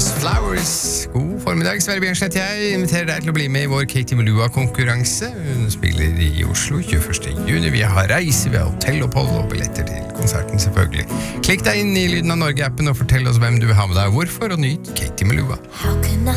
Chris Flowers. God formiddag, Sverre Bjørnseth. Jeg inviterer deg til å bli med i vår Katie Melua-konkurranse. Hun spiller i Oslo 21. juni. Vi har reise, vi har hotellopphold og billetter til konserten selvfølgelig. Klikk deg inn i Lyden av Norge-appen og fortell oss hvem du vil ha med deg, hvorfor, og nyt Katie Melua.